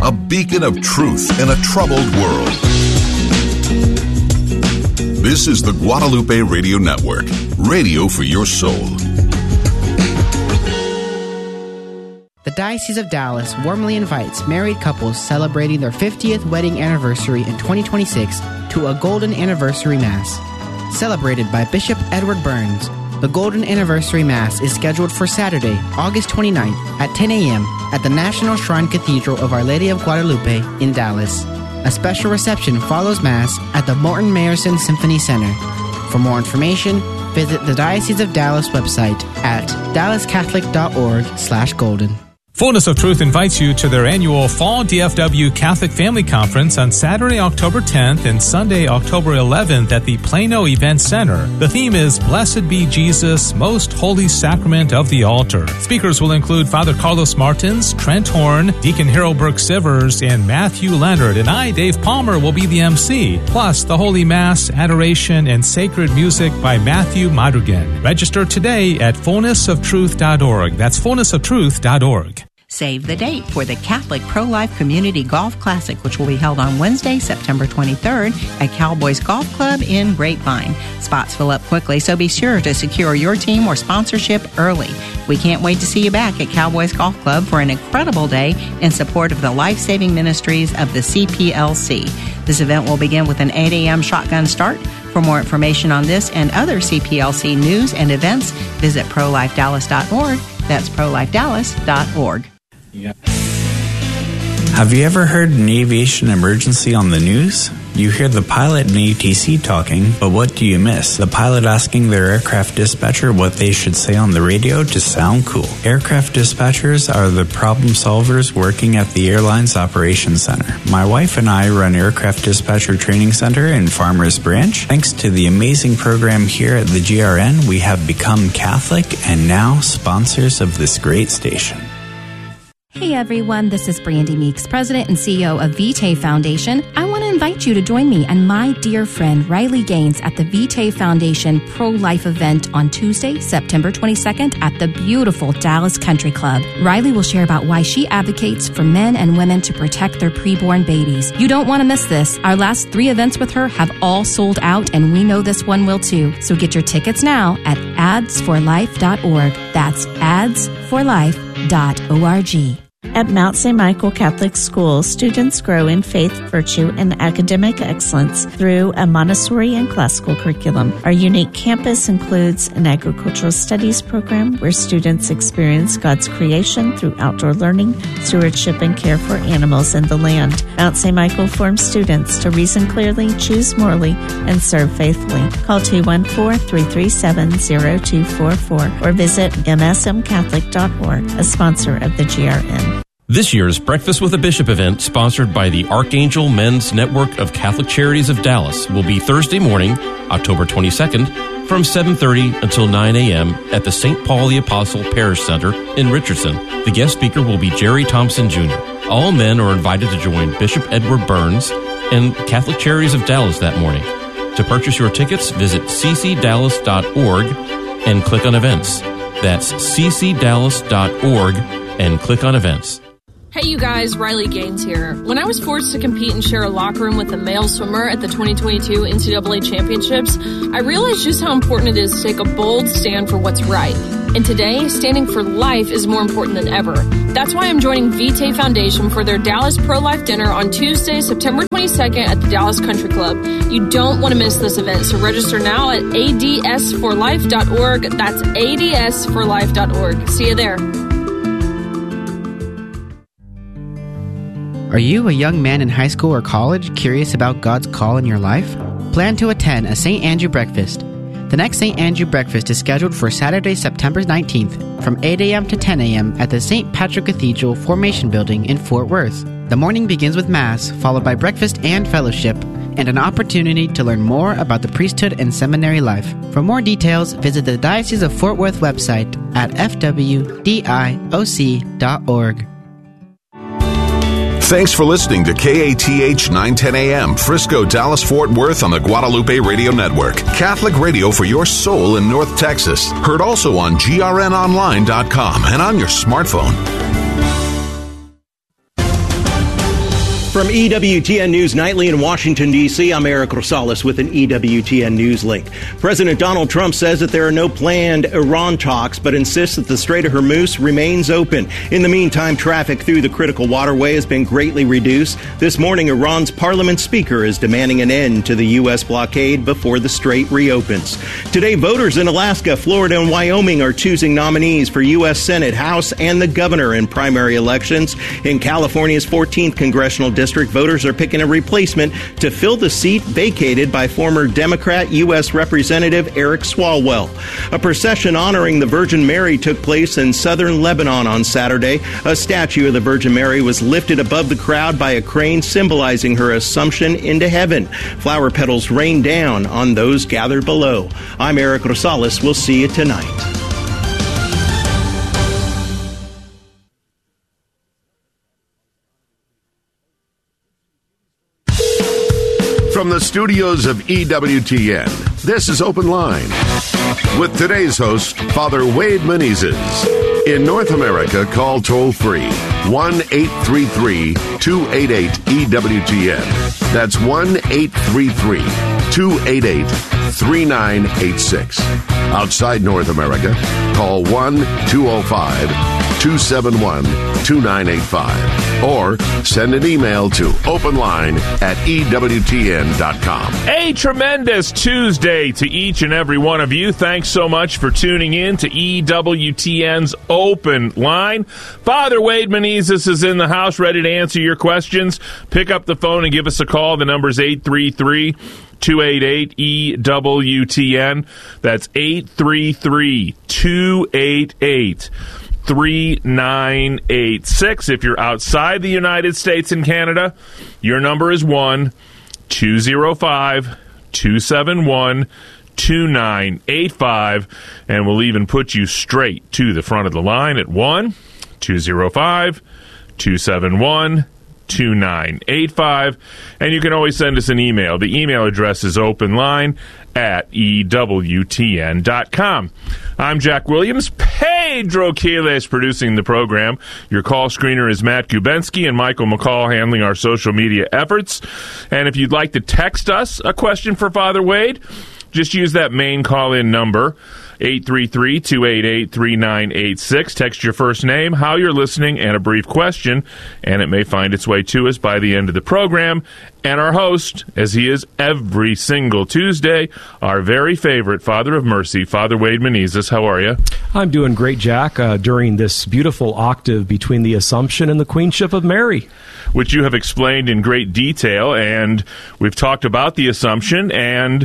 a beacon of truth in a troubled world. This is the Guadalupe Radio Network, radio for your soul. The Diocese of Dallas warmly invites married couples celebrating their 50th wedding anniversary in 2026 to a Golden Anniversary Mass. Celebrated by Bishop Edward Burns, the Golden Anniversary Mass is scheduled for Saturday, August 29th at 10 a.m. at the National Shrine Cathedral of Our Lady of Guadalupe in Dallas. A special reception follows Mass at the Morton Mayerson Symphony Center. For more information, visit the Diocese of Dallas website at dallascatholic.org/golden. Fullness of Truth invites you to their annual Fall DFW Catholic Family Conference on Saturday, October 10th and Sunday, October 11th at the Plano Event Center. The theme is Blessed Be Jesus, Most Holy Sacrament of the Altar. Speakers will include Father Carlos Martins, Trent Horn, Deacon Harold Burke-Sivers, and Matthew Leonard. And I, Dave Palmer, will be the MC. Plus, the Holy Mass, Adoration, and Sacred Music by Matthew Madrigan. Register today at fullnessoftruth.org. That's fullnessoftruth.org. Save the date for the Catholic Pro-Life Community Golf Classic, which will be held on Wednesday, September 23rd at Cowboys Golf Club in Grapevine. Spots fill up quickly, so be sure to secure your team or sponsorship early. We can't wait to see you back at Cowboys Golf Club for an incredible day in support of the life-saving ministries of the CPLC. This event will begin with an 8 a.m. shotgun start. For more information on this and other CPLC news and events, visit prolifedallas.org. That's prolifedallas.org. Yeah. Have you ever heard an aviation emergency on the news? You hear the pilot and ATC talking, but what do you miss? The pilot asking their aircraft dispatcher what they should say on the radio to sound cool. Aircraft dispatchers are the problem solvers working at the airline's operations center. My wife and I run Aircraft Dispatcher Training Center in Farmers Branch. Thanks to the amazing program here at the GRN, we have become Catholic and now sponsors of this great station. Hey everyone, this is Brandy Meeks, President and CEO of Vitae Foundation. I want to invite you to join me and my dear friend Riley Gaines at the Vitae Foundation Pro-Life event on Tuesday, September 22nd at the beautiful Dallas Country Club. Riley will share about why she advocates for men and women to protect their preborn babies. You don't want to miss this. Our last 3 events with her have all sold out, and we know this one will too. So get your tickets now at adsforlife.org. That's adsforlife.org. At Mount St. Michael Catholic School, students grow in faith, virtue, and academic excellence through a Montessori and classical curriculum. Our unique campus includes an agricultural studies program where students experience God's creation through outdoor learning, stewardship, and care for animals and the land. Mount St. Michael forms students to reason clearly, choose morally, and serve faithfully. Call 214-337-0244 or visit msmcatholic.org, a sponsor of the GRN. This year's Breakfast with a Bishop event, sponsored by the Archangel Men's Network of Catholic Charities of Dallas, will be Thursday morning, October 22nd, from 7:30 until 9 a.m. at the St. Paul the Apostle Parish Center in Richardson. The guest speaker will be Jerry Thompson Jr. All men are invited to join Bishop Edward Burns and Catholic Charities of Dallas that morning. To purchase your tickets, visit ccdallas.org and click on events. That's ccdallas.org and click on events. Hey you guys, Riley Gaines here. When I was forced to compete and share a locker room with a male swimmer at the 2022 NCAA Championships, I realized just how important it is to take a bold stand for what's right. And today, standing for life is more important than ever. That's why I'm joining Vitae Foundation for their Dallas Pro-Life Dinner on Tuesday, September 22nd at the Dallas Country Club. You don't want to miss this event, so register now at adsforlife.org. That's adsforlife.org. See you there. Are you a young man in high school or college curious about God's call in your life? Plan to attend a St. Andrew breakfast. The next St. Andrew breakfast is scheduled for Saturday, September 19th from 8 a.m. to 10 a.m. at the St. Patrick Cathedral Formation Building in Fort Worth. The morning begins with Mass, followed by breakfast and fellowship, and an opportunity to learn more about the priesthood and seminary life. For more details, visit the Diocese of Fort Worth website at fwdioc.org. Thanks for listening to KATH 910 AM, Frisco, Dallas, Fort Worth on the Guadalupe Radio Network. Catholic radio for your soul in North Texas. Heard also on grnonline.com and on your smartphone. From EWTN News Nightly in Washington, D.C., I'm Eric Rosales with an EWTN News link. President Donald Trump says that there are no planned Iran talks, but insists that the Strait of Hormuz remains open. In the meantime, traffic through the critical waterway has been greatly reduced. This morning, Iran's parliament speaker is demanding an end to the U.S. blockade before the strait reopens. Today, voters in Alaska, Florida, and Wyoming are choosing nominees for U.S. Senate, House, and the governor in primary elections. In California's 14th congressional district, voters are picking a replacement to fill the seat vacated by former Democrat U.S. Representative Eric Swalwell. A procession honoring the Virgin Mary took place in southern Lebanon on Saturday. A statue of the Virgin Mary was lifted above the crowd by a crane symbolizing her assumption into heaven. Flower petals rained down on those gathered below. I'm Eric Rosales. We'll see you tonight. From the studios of EWTN, this is Open Line with today's host, Father Wade Menezes. In North America, call toll-free 1-833-288-EWTN. That's 1-833-288-3986. Outside North America, call 1-205-271-2985. Or send an email to openline@EWTN.com. A tremendous Tuesday to each and every one of you. Thanks so much for tuning in to EWTN's Open Line. Father Wade Menezes is in the house, ready to answer your questions. Pick up the phone and give us a call. The number is 833-288-EWTN. That's 833-288-3986. If you're outside the United States and Canada, your number is 1-205-271-2985, and we'll even put you straight to the front of the line at 1-205-271-2985, and you can always send us an email. The email address is openline@EWTN.com. I'm Jack Williams. Pedro Quiles producing the program. Your call screener is Matt Gubensky and Michael McCall handling our social media efforts. And if you'd like to text us a question for Father Wade, just use that main call-in number, 833-288-3986. Text your first name, how you're listening, and a brief question, and it may find its way to us by the end of the program. And our host, as he is every single Tuesday, our very favorite Father of Mercy, Father Wade Menezes. How are you? I'm doing great, Jack, during this beautiful octave between the Assumption and the Queenship of Mary, which you have explained in great detail, and we've talked about the Assumption, and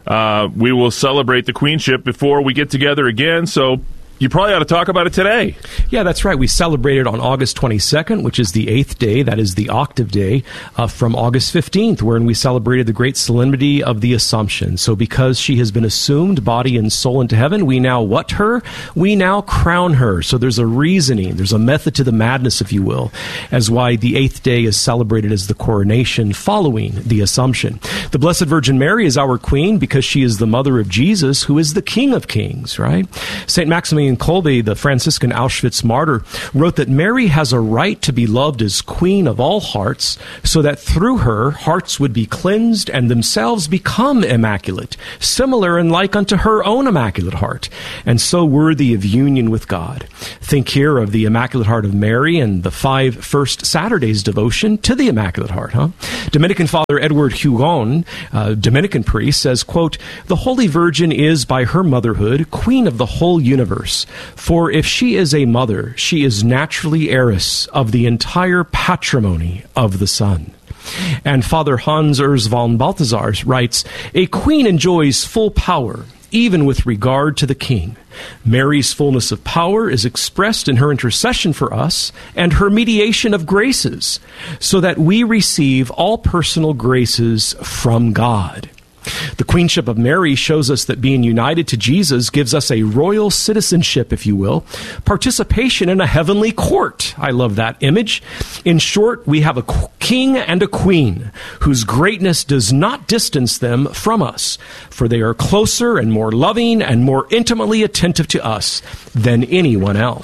we will celebrate the Queenship before we get together again, so you probably ought to talk about it today. Yeah, that's right. We celebrated on August 22nd, which is the 8th day. That is the octave day from August 15th, wherein we celebrated the great solemnity of the Assumption. So because she has been assumed body and soul into heaven, we now what her? We now crown her. So there's a reasoning, there's a method to the madness, if you will, as why the 8th day is celebrated as the coronation following the Assumption. The Blessed Virgin Mary is our queen because she is the mother of Jesus, who is the King of Kings, right? St. Maximilian Kolbe, the Franciscan Auschwitz martyr, wrote that Mary has a right to be loved as queen of all hearts, so that through her, hearts would be cleansed and themselves become immaculate, similar and like unto her own immaculate heart, and so worthy of union with God. Think here of the Immaculate Heart of Mary and the 5 first Saturdays devotion to the Immaculate Heart, huh? Dominican Father Edward Hugon, Dominican priest, says, quote, "The Holy Virgin is, by her motherhood, queen of the whole universe. For if she is a mother, she is naturally heiress of the entire patrimony of the Son." And Father Hans Urs von Balthasar writes, "A queen enjoys full power, even with regard to the king. Mary's fullness of power is expressed in her intercession for us and her mediation of graces, so that we receive all personal graces from God." The Queenship of Mary shows us that being united to Jesus gives us a royal citizenship, if you will, participation in a heavenly court. I love that image. In short, we have a king and a queen whose greatness does not distance them from us, for they are closer and more loving and more intimately attentive to us than anyone else.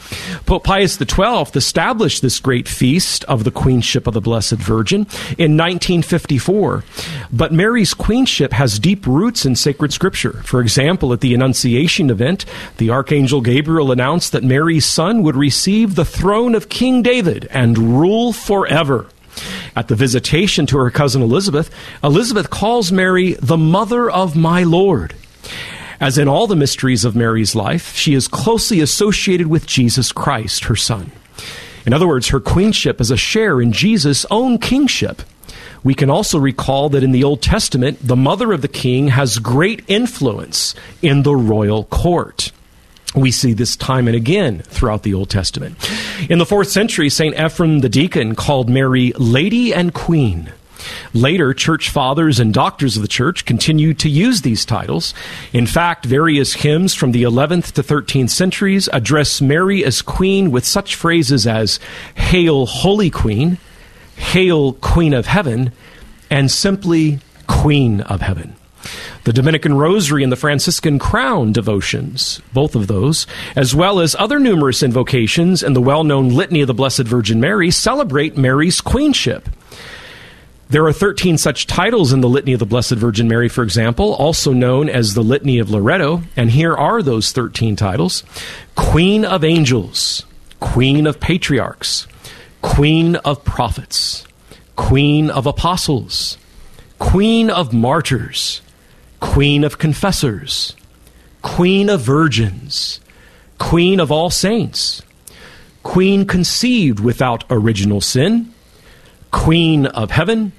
Pope Pius XII established this great feast of the Queenship of the Blessed Virgin in 1954. But Mary's queenship has deep roots in sacred scripture. For example, at the Annunciation event, the Archangel Gabriel announced that Mary's son would receive the throne of King David and rule forever. At the visitation to her cousin Elizabeth, Elizabeth calls Mary the mother of my Lord. As in all the mysteries of Mary's life, she is closely associated with Jesus Christ, her son. In other words, her queenship is a share in Jesus' own kingship. We can also recall that in the Old Testament, the mother of the king has great influence in the royal court. We see this time and again throughout the Old Testament. In the 4th century, St. Ephrem the deacon called Mary Lady and Queen. Later, church fathers and doctors of the church continued to use these titles. In fact, various hymns from the 11th to 13th centuries address Mary as queen with such phrases as Hail, Holy Queen, Hail, Queen of Heaven, and simply Queen of Heaven. The Dominican Rosary and the Franciscan Crown devotions, both of those, as well as other numerous invocations and the well-known Litany of the Blessed Virgin Mary, celebrate Mary's queenship. There are 13 such titles in the Litany of the Blessed Virgin Mary, for example, also known as the Litany of Loretto, and here are those 13 titles: Queen of Angels, Queen of Patriarchs, Queen of Prophets, Queen of Apostles, Queen of Martyrs, Queen of Confessors, Queen of Virgins, Queen of All Saints, Queen conceived without original sin, Queen of Heaven,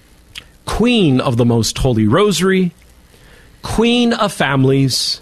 Queen of the Most Holy Rosary, Queen of Families,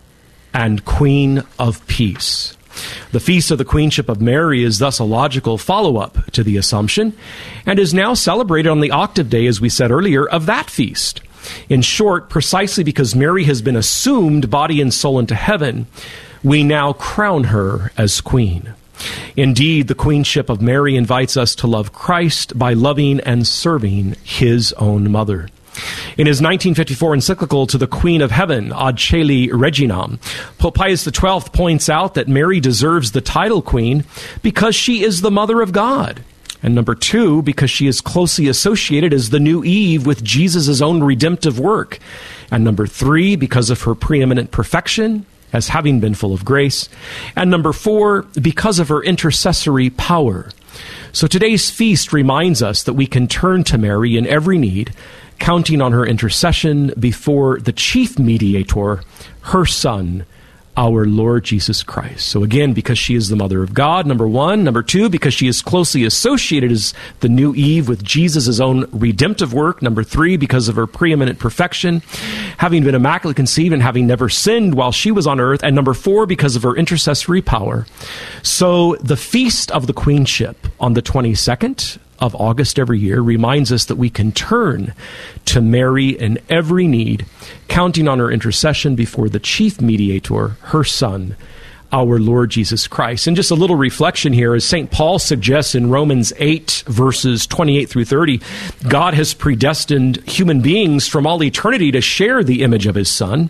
and Queen of Peace. The Feast of the Queenship of Mary is thus a logical follow-up to the Assumption and is now celebrated on the octave day, as we said earlier, of that feast. In short, precisely because Mary has been assumed body and soul into heaven, we now crown her as Queen. Indeed, the Queenship of Mary invites us to love Christ by loving and serving his own mother. In his 1954 encyclical to the Queen of Heaven, Ad Caeli Reginam, Pope Pius XII points out that Mary deserves the title Queen because she is the Mother of God. And number 2, because she is closely associated as the new Eve with Jesus' own redemptive work. And number 3, because of her preeminent perfection, as having been full of grace. And number 4, because of her intercessory power. So today's feast reminds us that we can turn to Mary in every need, counting on her intercession before the chief mediator, her Son, our Lord Jesus Christ. So again, because she is the Mother of God, number 1. Number 2, because she is closely associated as the new Eve with Jesus' own redemptive work. Number 3, because of her preeminent perfection, having been immaculately conceived and having never sinned while she was on earth. And number 4, because of her intercessory power. So the Feast of the Queenship on the 22nd of August every year reminds us that we can turn to Mary in every need, counting on her intercession before the chief mediator, her Son, our Lord Jesus Christ. And just a little reflection here, as St. Paul suggests in Romans 8, verses 28 through 30, God has predestined human beings from all eternity to share the image of his Son.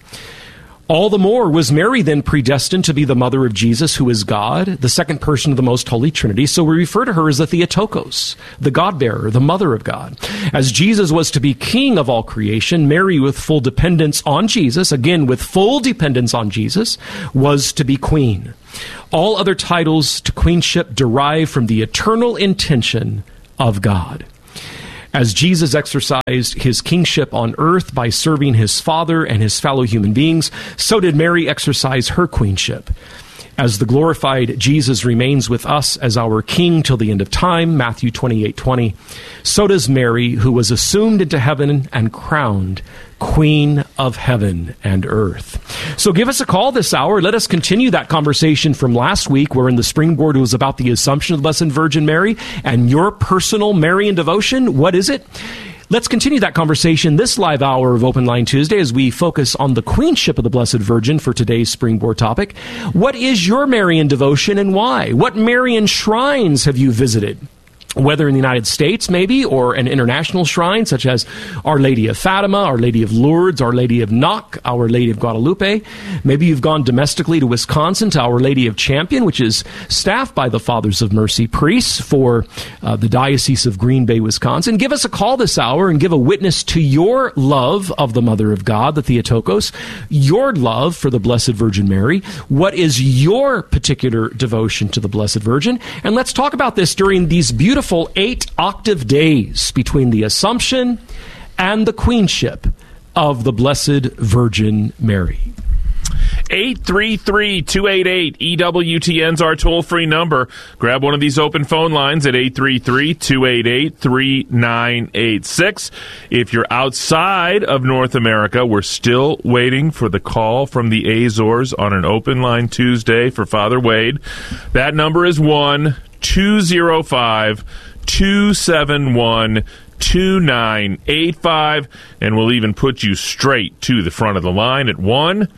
All the more was Mary then predestined to be the mother of Jesus, who is God, the second person of the Most Holy Trinity. So we refer to her as the Theotokos, the God-bearer, the mother of God. As Jesus was to be king of all creation, Mary, with full dependence on Jesus, again with full dependence on Jesus, was to be queen. All other titles to queenship derive from the eternal intention of God. As Jesus exercised his kingship on earth by serving his Father and his fellow human beings, so did Mary exercise her queenship. As the glorified Jesus remains with us as our King till the end of time, Matthew 28:20, so does Mary, who was assumed into heaven and crowned Queen of heaven and earth. So give us a call this hour. Let us continue that conversation from last week, wherein the springboard was about the Assumption of the Blessed Virgin Mary and your personal Marian devotion. What is it? Let's continue that conversation this live hour of Open Line Tuesday as we focus on the Queenship of the Blessed Virgin for today's springboard topic. What is your Marian devotion and why? What Marian shrines have you visited? whether in the United States maybe, or an international shrine such as Our Lady of Fatima, Our Lady of Lourdes, Our Lady of Knock, Our Lady of Guadalupe. Maybe you've gone domestically to Wisconsin to Our Lady of Champion, which is staffed by the Fathers of Mercy priests for the Diocese of Green Bay, Wisconsin. Give us a call this hour and give a witness to your love of the Mother of God, the Theotokos, your love for the Blessed Virgin Mary. What is your particular devotion to the Blessed Virgin? And let's talk about this during these beautiful 8 octave days between the Assumption and the Queenship of the Blessed Virgin Mary. 833-288-EWTN's our toll-free number. Grab one of these open phone lines at 833-288-3986. If you're outside of North America, we're still waiting for the call from the Azores on an open line Tuesday for Father Wade. That number is 1-205-271-2985, and we'll even put you straight to the front of the line at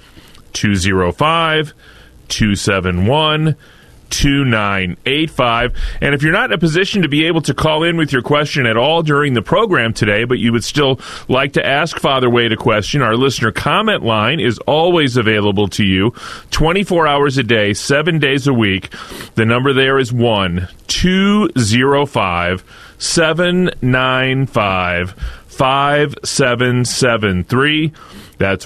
1-205-271-2985. And if you're not in a position to be able to call in with your question at all during the program today, but you would still like to ask Father Wade a question, our listener comment line is always available to you 24 hours a day, 7 days a week. The number there is 1-205-795-5773. That's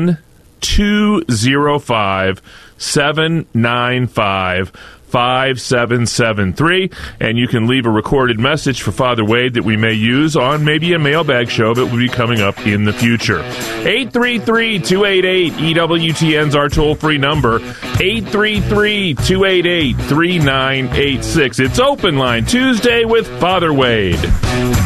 1-205-795-5773, and you can leave a recorded message for Father Wade that we may use on maybe a mailbag show that will be coming up in the future. 833-288-EWTN's our toll-free number, 833-288-3986. It's Open Line Tuesday with Father Wade.